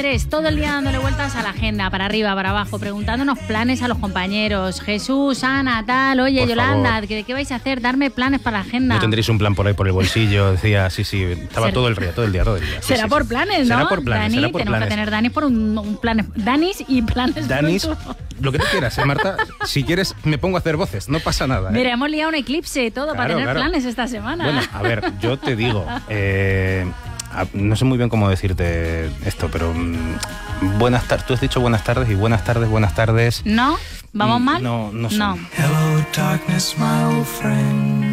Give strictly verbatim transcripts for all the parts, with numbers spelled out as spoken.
Andrés, todo el día dándole vueltas a la agenda, para arriba, para abajo, preguntándonos planes a los compañeros. Jesús, Ana, tal, oye, por Yolanda, favor. ¿de qué vais a hacer? Darme planes para la agenda. No tendréis un plan por ahí por el bolsillo, decía, sí, sí, estaba Será, todo el día, todo el día, todo el día. Sí, será sí, por sí. planes, ¿no? Será por planes, Dani, será por tenemos planes. que tener Danis por un, un plan. Danis y planes. Danis, por un- lo que tú quieras, ¿eh, Marta? Si quieres, me pongo a hacer voces, no pasa nada. ¿eh? Mira, hemos liado un eclipse y todo Claro, para tener claro. planes esta semana. Bueno, a ver, yo te digo, eh, a- no sé muy bien cómo decirte esto, pero mm, buenas tardes, tú has dicho buenas tardes y buenas tardes, buenas tardes. ¿No? ¿Vamos Mm, mal? No, no sé. No. Hello, darkness, my old friend.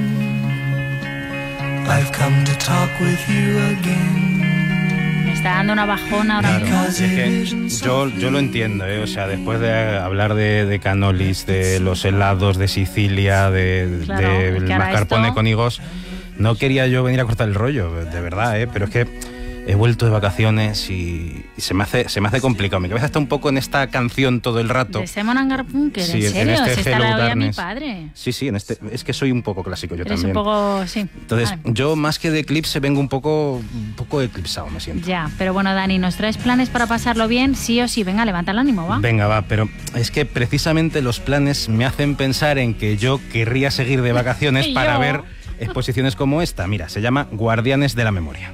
I've come to talk with you again. Me está dando una bajona ahora Claro, mismo. es que yo, yo lo entiendo, ¿eh? O sea, después de hablar de, de canolis, de los helados de Sicilia, de, Claro, de es que ahora mascarpone esto- con higos, no quería yo venir a cortar el rollo, de verdad, ¿eh? Pero es que he vuelto de vacaciones y, y se me hace se me hace complicado. Mi cabeza está un poco en esta canción todo el rato. De Simon and Garfunkel, Sí, ¿en en serio? este Si esta Hello la oía mi Darkness. padre. Sí, sí, en este, es que soy un poco clásico yo Eres también. un poco... sí. Entonces, Vale. yo más que de eclipse vengo un poco, un poco eclipsado, me siento. Ya, pero bueno, Dani, ¿nos traes planes para pasarlo bien? Sí o sí. Venga, levanta el ánimo, va. Venga, va, pero es que precisamente los planes me hacen pensar en que yo querría seguir de vacaciones Y para yo. ver exposiciones como esta. Mira, se llama Guardianes de la Memoria.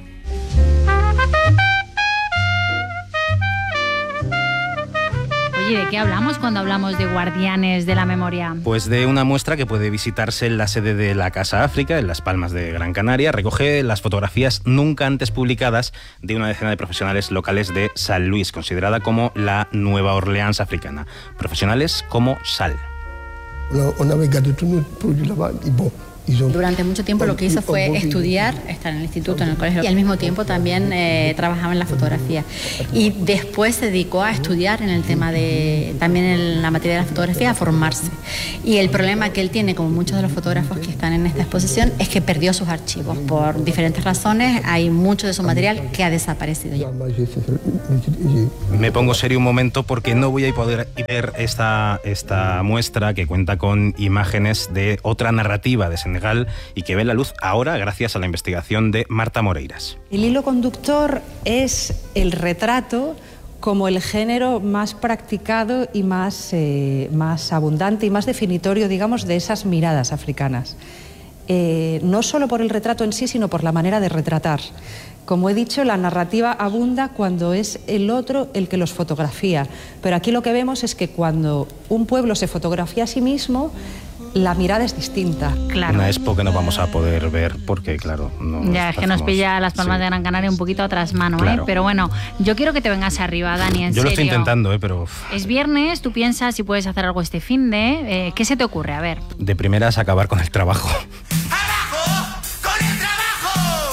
Oye, ¿de qué hablamos cuando hablamos de Guardianes de la Memoria? Pues de una muestra que puede visitarse en la sede de la Casa África, en Las Palmas de Gran Canaria. Recoge las fotografías nunca antes publicadas de una decena de profesionales locales de San Luis, considerada como la Nueva Orleans africana. Profesionales como Sal. On, a- on avait gardé tous nos produits là-bas. Et bon, ils ont... Durante mucho tiempo lo que hizo fue estudiar, estar en el instituto, en el colegio, y al mismo tiempo también eh, trabajaba en la fotografía. Y después se dedicó a estudiar en el tema de, también en la materia de la fotografía, a formarse. Y el problema que él tiene, como muchos de los fotógrafos que están en esta exposición, es que perdió sus archivos. Por diferentes razones, hay mucho de su material que ha desaparecido ya. Moi, j'ai fait l'étude et j'ai- Me pongo serio un momento porque no voy a poder ver esta, esta muestra que cuenta con imágenes de otra narrativa de Senegal y que ve la luz ahora gracias a la investigación de Marta Moreiras. El hilo conductor es el retrato como el género más practicado y más, eh, más abundante y más definitorio, digamos, de esas miradas africanas. Eh, no solo por el retrato en sí, sino por la manera de retratar. Como he dicho, la narrativa abunda cuando es el otro el que los fotografía, pero aquí lo que vemos es que cuando un pueblo se fotografía a sí mismo, la mirada es distinta. Claro. Una expo que no vamos a poder ver porque, claro, no Ya, es que nos estamos- pilla Las Palmas sí. de Gran Canaria un poquito a trasmano, Claro. ¿eh? Pero bueno, yo quiero que te vengas arriba, Dani, en Yo lo serio. estoy intentando, ¿eh? Pero uf, Es viernes, tú piensas si puedes hacer algo este fin de... Eh, ¿Qué se te ocurre? A ver. de primeras acabar con el trabajo. ¡Abajo con el trabajo!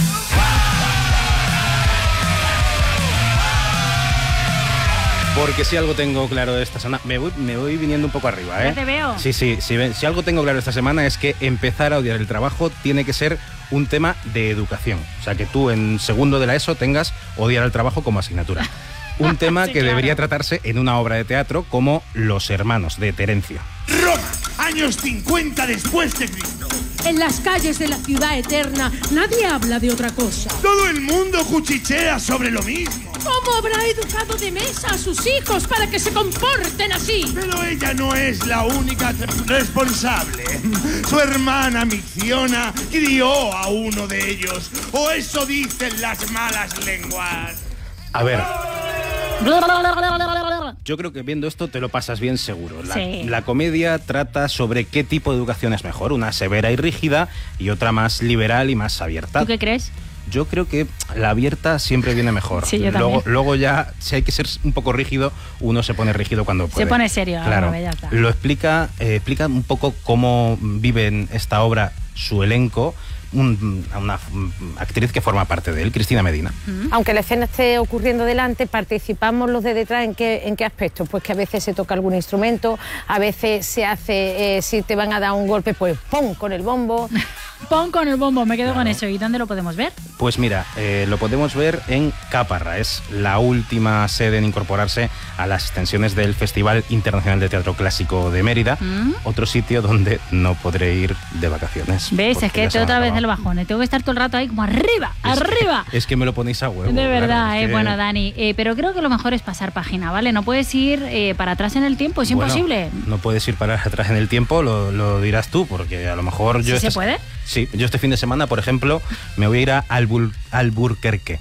Porque si algo tengo claro esta semana, me voy, me voy viniendo un poco arriba, ¿eh? Ya te veo. Sí, sí, sí, ven, si algo tengo claro esta semana es que empezar a odiar el trabajo tiene que ser un tema de educación. O sea, que tú en segundo de la ESO tengas odiar el trabajo como asignatura. Un tema Sí, que claro. debería tratarse en una obra de teatro como Los Hermanos, de Terencio. Roma, años cincuenta después de Cristo. En las calles de la ciudad eterna nadie habla de otra cosa. Todo el mundo cuchichea sobre lo mismo. ¿Cómo habrá educado de mesa a sus hijos para que se comporten así? Pero ella no es la única responsable. Su hermana Micciona crió a uno de ellos. O eso dicen las malas lenguas. A ver, yo creo que viendo esto te lo pasas bien seguro. La, Sí. la comedia trata sobre qué tipo de educación es mejor, una severa y rígida y otra más liberal y más abierta. ¿Tú qué crees? Yo creo que la abierta siempre viene mejor. Sí, yo luego, también. luego ya, si hay que ser un poco rígido, uno se pone rígido cuando puede. pone serio, Claro. ahora, ya está. Lo explica, eh, explica un poco cómo vive en esta obra su elenco, un- una mm, actriz que forma parte de él, Cristina Medina. Aunque la escena esté ocurriendo delante, participamos los de detrás en qué, en qué aspectos. Pues que a veces se toca algún instrumento, a veces se hace, eh, si te van a dar un golpe, pues ¡pum! Con el bombo. Pon con el bombo, me quedo Claro. con eso. ¿Y dónde lo podemos ver? Pues mira, eh, lo podemos ver en Caparra. Es la última sede en incorporarse a las extensiones del Festival Internacional de Teatro Clásico de Mérida. ¿Mm? Otro sitio donde no podré ir de vacaciones. ¿Ves? porque Es que ya se te me otra han vez acabado. el bajón. ¿eh? Tengo que estar todo el rato ahí como arriba, Es que- arriba. Es que me lo ponéis a huevo. De verdad, claro, es eh. que- Bueno, Dani, eh, pero creo que lo mejor es pasar página, ¿vale? No puedes ir eh, para atrás en el tiempo, es Bueno, imposible. No puedes ir para atrás en el tiempo, lo, lo dirás tú, porque a lo mejor yo... ¿Sí se este- puede? Sí, yo este fin de semana, por ejemplo, me voy a ir a Albur- Alburquerque.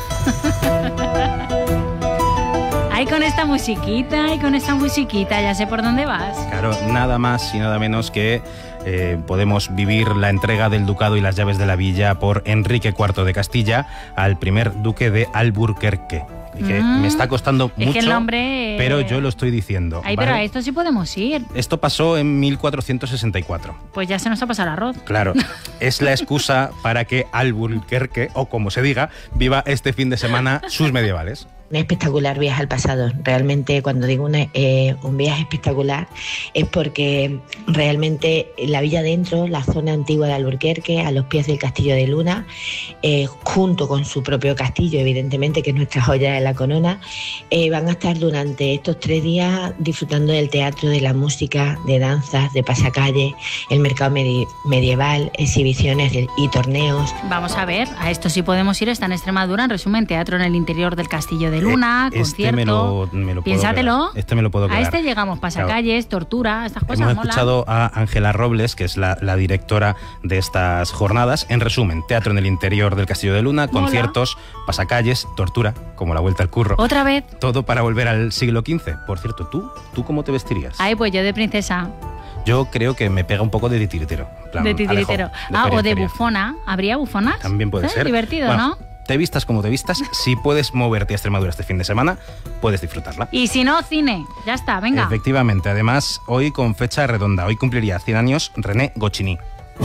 Ahí con esta musiquita, y con esta musiquita, ya sé por dónde vas. Claro, nada más y nada menos que eh, podemos vivir la entrega del ducado y las llaves de la villa por Enrique cuarto de Castilla al primer duque de Alburquerque. Y que Mm. me está costando Es mucho, que el nombre, eh, pero yo lo estoy diciendo. Ay, ¿vale? pero a esto sí podemos ir. Esto pasó en mil cuatrocientos sesenta y cuatro. Pues ya se nos ha pasado el arroz. Claro, es la excusa para que Alburquerque, o como se diga, viva este fin de semana sus medievales. Un espectacular viaje al pasado. Realmente cuando digo una, eh, un viaje espectacular es porque realmente la villa dentro, la zona antigua de Alburquerque, a los pies del Castillo de Luna, eh, junto con su propio castillo, evidentemente, que es nuestra joya de la corona, eh, van a estar durante estos tres días disfrutando del teatro, de la música, de danzas, de pasacalle, el mercado medi- medieval, exhibiciones de- y torneos. Vamos a ver, a esto sí podemos ir, está en Extremadura, en resumen, teatro en el interior del Castillo de Luna, Eh, este concierto. me lo, me lo puedo Piénsatelo. quedar. Este me lo puedo quedar. A este llegamos, pasacalles, tortura, estas cosas Hemos molan. escuchado a Ángela Robles, que es la, la directora de estas jornadas. En resumen, teatro en el interior del Castillo de Luna, Mola. conciertos, pasacalles, tortura, como la vuelta al curro. Otra vez. Todo para volver al siglo quince. Por cierto, ¿tú, ¿tú cómo te vestirías? Ay, pues yo de princesa, Yo creo que me pega un poco de titiritero. en plan, de titiritero. Alejo, Ah, feria o en de feria. bufona. ¿Habría bufonas? También puede ¿Eh? ser. Divertido, Bueno, ¿no? Te vistas como te vistas, si puedes moverte a Extremadura este fin de semana, puedes disfrutarla. Y si no, cine. Ya está, venga. Efectivamente, además, hoy con fecha redonda, hoy cumpliría cien años René Goscinny.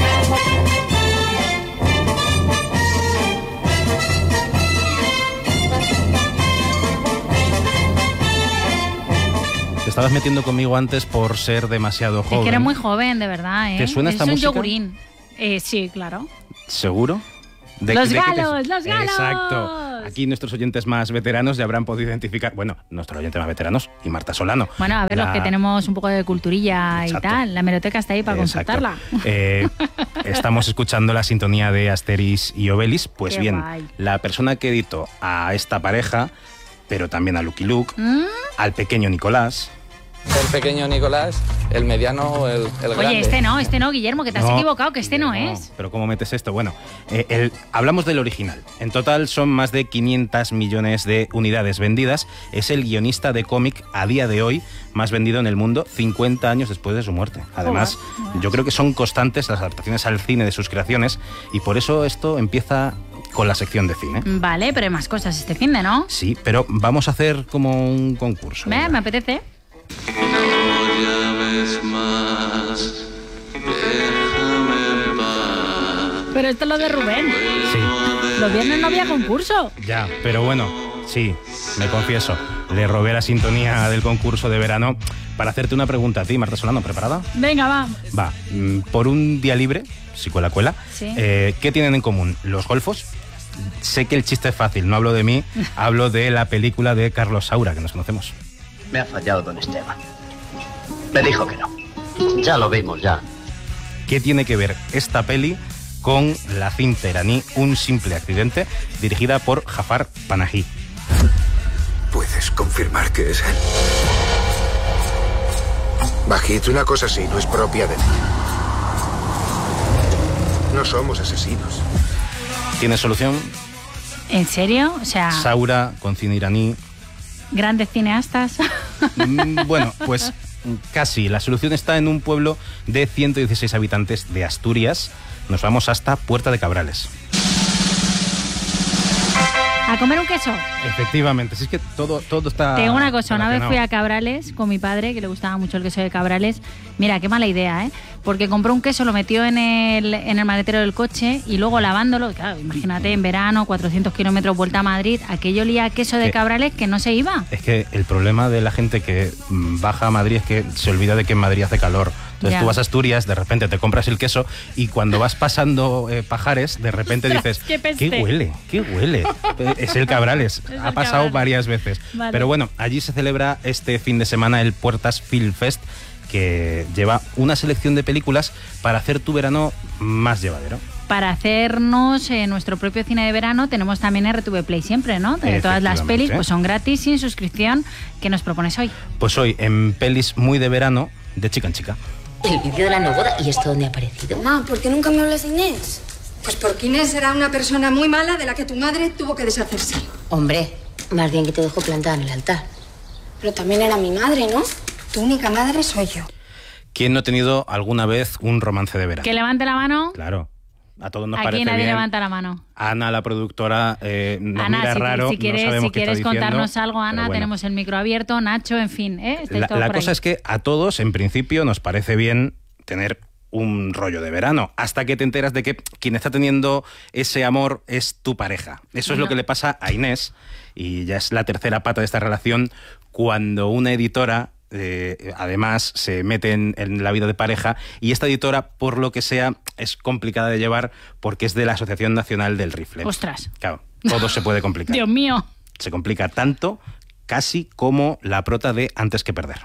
Te estabas metiendo conmigo antes por ser demasiado joven. Es que eres muy joven, de verdad, ¿eh? ¿Te suena esta es un música? yogurín. Eh, sí, claro. ¿Seguro? ¿De- ¡Los de qué te- galos, los galos! Exacto. Aquí nuestros oyentes más veteranos ya habrán podido identificar, bueno, nuestros oyentes más veteranos y Marta Solano. Bueno, a ver, La- los que tenemos un poco de culturilla Exacto. y tal, la hemeroteca está ahí para Exacto. consultarla. Eh, estamos escuchando la sintonía de Asterix y Obelix. Pues Qué bien, guay. la persona que editó a esta pareja, pero también a Lucky Luke, ¿Mm? al pequeño Nicolás. El pequeño Nicolás, el mediano o el, el grande. Oye, este no, este no, Guillermo, que te has No, equivocado, que este no, no, es. Pero ¿cómo metes esto? Bueno, eh, el- hablamos del original. En total son más de quinientos millones de unidades vendidas. Es el guionista de cómic a día de hoy más vendido en el mundo, cincuenta años después de su muerte. Además, yo creo que son constantes las adaptaciones al cine de sus creaciones y por eso esto empieza con la sección de cine. Vale, pero hay más cosas este fin de, ¿no? Sí, pero vamos a hacer como un concurso. Me, me apetece. Pero esto es lo de Rubén. Sí. Los viernes no había concurso. Ya, pero bueno, sí, me confieso. Le robé la sintonía del concurso de verano para hacerte una pregunta a ti, Marta Solano. ¿Preparada? Venga, va. Va, mm, por un día libre, si cuela, cuela, Sí. eh, ¿qué tienen en común los golfos? Sé que el chiste es fácil, no hablo de mí, hablo de la película de Carlos Saura, que nos conocemos. Me ha fallado don Esteban. Me dijo que no. Ya lo vimos, ya. ¿Qué tiene que ver esta peli con la cinta iraní Un simple accidente, dirigida por Jafar Panahi? ¿Puedes confirmar que es él? Bajito, una cosa así no es propia de mí. No somos asesinos. ¿Tiene solución? ¿En serio? O sea, Saura con cine iraní. grandes cineastas. Mm, Bueno, pues casi. La solución está en un pueblo de ciento dieciséis habitantes de Asturias. Nos vamos hasta Puerta de Cabrales. A comer un queso. Efectivamente, si es que todo, todo está... Te digo una cosa, una vez relacionado. fui a Cabrales con mi padre, que le gustaba mucho el queso de Cabrales. Mira, qué mala idea, ¿eh? Porque compró un queso, lo metió en el, en el maletero del coche y luego lavándolo, claro, imagínate, en verano, cuatrocientos kilómetros vuelta a Madrid, aquello olía a queso de ¿Qué? Cabrales que no se iba. Es que el problema de la gente que mm, baja a Madrid es que se olvida de que en Madrid hace calor Entonces Ya. tú vas a Asturias, de repente te compras el queso y cuando vas pasando eh, Pajares, de repente Ostras, dices, qué peste. ¿qué huele? ¿Qué huele? Es el Cabrales. Es ha el pasado Cabrales. varias veces. Vale. Pero bueno, allí se celebra este fin de semana el Puertas Film Fest, que lleva una selección de películas para hacer tu verano más llevadero. Para hacernos eh, nuestro propio cine de verano tenemos también R T V Play siempre, ¿no? De todas las Efectivamente. pelis pues son gratis sin suscripción. ¿Qué nos propones hoy? Pues hoy, en pelis muy de verano, de chica en chica. El vídeo de la no boda, ¿y esto dónde ha aparecido? Mamá, ¿por qué nunca me hablas de Inés? Pues porque Inés era una persona muy mala de la que tu madre tuvo que deshacerse. Hombre, más bien que te dejo plantada en el altar. Pero también era mi madre, ¿no? Tu única madre soy yo. ¿Quién no ha tenido alguna vez un romance de verano? Que levante la mano. Claro, a todos nos Aquí parece nadie bien. levanta la mano. Ana, la productora, eh, nos Ana, mira si, raro, si quieres, no sabemos si qué quieres está diciendo, contarnos algo, Ana, pero bueno. tenemos el micro abierto, Nacho, en fin, ¿eh? Estáis La, todos la por cosa ahí. es que a todos, en principio, nos parece bien tener un rollo de verano, hasta que te enteras de que quien está teniendo ese amor es tu pareja. Eso es lo que le pasa a Inés, y ya es la tercera pata de esta relación, cuando una editora eh, además se mete en, en la vida de pareja, y esta editora, por lo que sea, es complicada de llevar porque es de la Asociación Nacional del Rifle. Ostras. Claro, todo se puede complicar. Dios mío. Se complica tanto, casi como la prota de Antes que perder.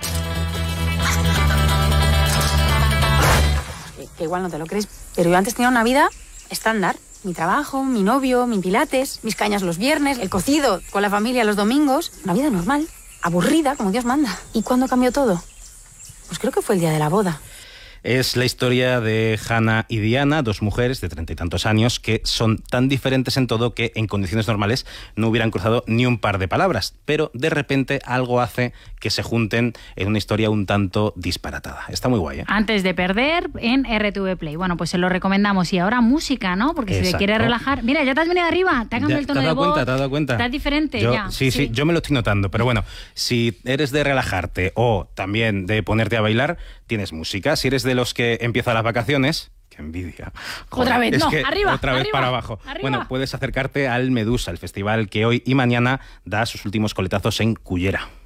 Que igual no te lo crees, pero yo antes tenía una vida estándar. Mi trabajo, mi novio, mi pilates, mis cañas los viernes, el cocido con la familia los domingos. Una vida normal, aburrida, como Dios manda. ¿Y cuándo cambió todo? Pues creo que fue el día de la boda. Es la historia de Hannah y Diana, dos mujeres de treinta y tantos años que son tan diferentes en todo que en condiciones normales no hubieran cruzado ni un par de palabras, pero de repente algo hace que se junten en una historia un tanto disparatada. Está muy guay, ¿eh? Antes de perder en R T V Play. Bueno, pues se lo recomendamos. Y ahora música, ¿no? Porque si te Exacto. quieres relajar... Mira, ya te has venido arriba, te ha cambiado Ya, el tono ¿te has de dado voz. cuenta? ¿Te has dado cuenta? Estás diferente Yo- ya. Sí, sí, yo me lo estoy notando, pero bueno, si eres de relajarte o también de ponerte a bailar, tienes música. Si eres de los que empiezan las vacaciones... ¡Qué envidia! Otra vez, es no, que arriba, otra vez arriba, para abajo. arriba. Bueno, puedes acercarte al Medusa, el festival que hoy y mañana da sus últimos coletazos en Cullera.